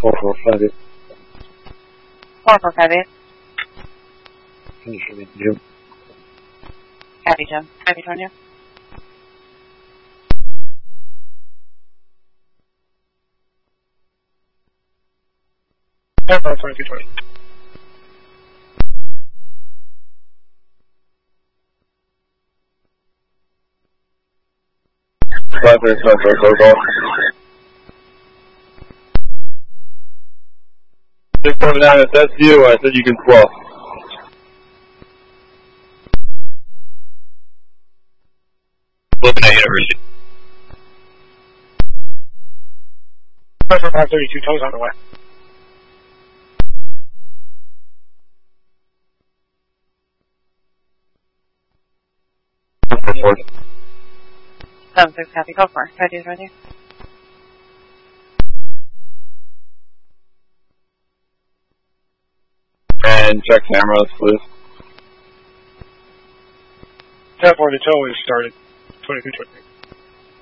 4458. 4458. Finish it, Jim. Copy, Jim. Copy, Tonya. Airport 2220. Just coming down, if that's you, I said you can swell. Looking at University. Pressure 532, toes on the way. Report. 76, copy, go for it. Ready, ready. And check cameras, please. 10-4, the tow is started. 2220.